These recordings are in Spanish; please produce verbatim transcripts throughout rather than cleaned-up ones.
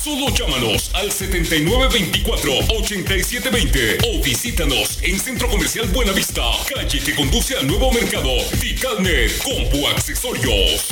Solo llámanos al setenta y nueve veinticuatro, ochenta y siete veinte o visítanos en Centro Comercial Buenavista, calle que conduce al nuevo mercado. Vicalnet Compu Accesorios.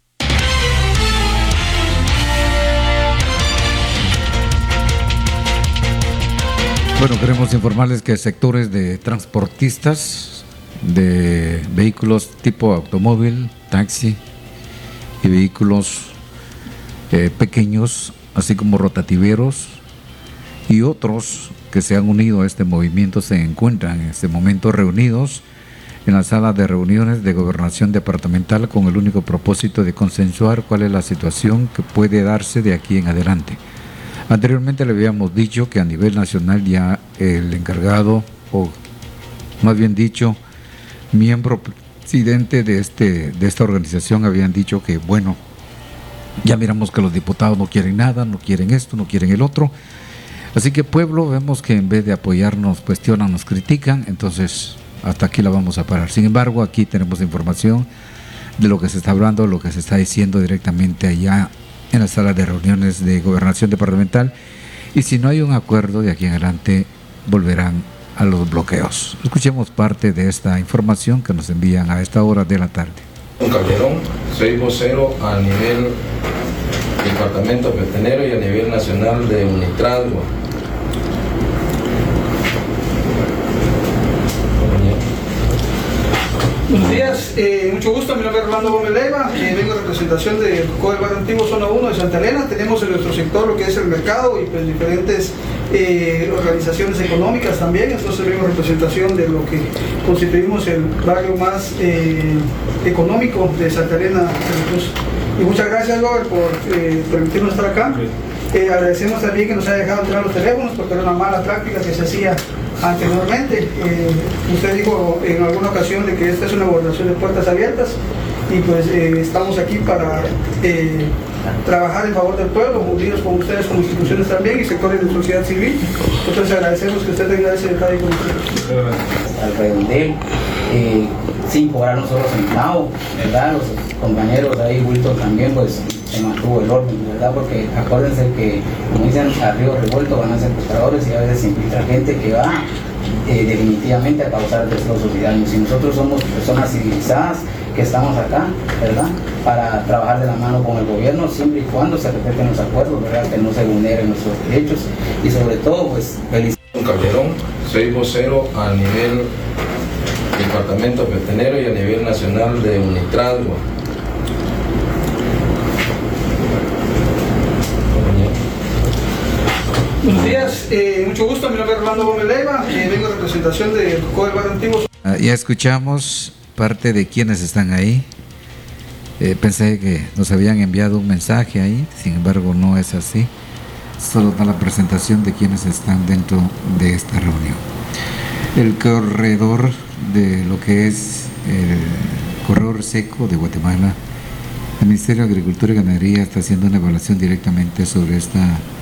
Bueno, queremos informarles que sectores de transportistas de vehículos tipo automóvil, taxi y vehículos eh, pequeños, así como rotativeros y otros que se han unido a este movimiento, se encuentran en este momento reunidos en la sala de reuniones de Gobernación Departamental con el único propósito de consensuar cuál es la situación que puede darse de aquí en adelante. Anteriormente le habíamos dicho que a nivel nacional ya el encargado, o más bien dicho, miembro presidente de, este, de esta organización habían dicho que bueno, ya miramos que los diputados no quieren nada, no quieren esto, no quieren el otro. Así que pueblo, vemos que en vez de apoyarnos, cuestionan, nos critican, entonces hasta aquí la vamos a parar. Sin embargo, aquí tenemos información de lo que se está hablando, lo que se está diciendo directamente allá en la sala de reuniones de Gobernación Departamental, y si no hay un acuerdo de aquí en adelante volverán a los bloqueos. Escuchemos parte de esta información que nos envían a esta hora de la tarde. Calderón, soy vocero a nivel departamento petenero y a nivel nacional de Unitrasgo. Buenos días, eh, mucho gusto, mi nombre es Rolando Gómez Leiva, eh, vengo en representación del C O E del Barrio Antiguo Zona uno de Santa Elena. Tenemos en nuestro sector lo que es el mercado y pues diferentes eh, organizaciones económicas también, entonces vengo en representación de lo que constituimos el barrio más eh, económico de Santa Elena. Y muchas gracias, Robert, por eh, permitirnos estar acá. Eh, agradecemos también que nos haya dejado entrar los teléfonos, porque era una mala práctica que se hacía anteriormente. Eh, usted dijo en alguna ocasión de que esta es una gobernación de puertas abiertas, y pues eh, estamos aquí para eh, trabajar en favor del pueblo, unidos con ustedes como instituciones también y sectores de sociedad civil. Entonces agradecemos que usted tenga ese detalle con nosotros. Al redondel, eh, sin cobrar un solo centavo, ¿verdad? Los compañeros ahí, Wilton también, pues se mantuvo el orden, ¿verdad? Porque acuérdense que, como dicen, a río revuelto van a ser pescadores, y a veces se infiltra gente que va eh, definitivamente a causar destrozos y daños. Y nosotros somos personas civilizadas que estamos acá, ¿verdad? Para trabajar de la mano con el gobierno, siempre y cuando se respeten los acuerdos, ¿verdad? Que no se vulneren nuestros derechos, y sobre todo, pues, feliz. Calderón, soy vocero a nivel departamento petenero y a nivel nacional de Unitrasgo. Buenos días, eh, mucho gusto, mi nombre es Rolando Gómez Leiva, eh, vengo en representación del C O E del Barrio Antiguo. Ah, ya escuchamos parte de quienes están ahí. Eh, pensé que nos habían enviado un mensaje ahí, sin embargo no es así. Solo da la presentación de quienes están dentro de esta reunión. El corredor de lo que es el corredor seco de Guatemala, el Ministerio de Agricultura y Ganadería está haciendo una evaluación directamente sobre esta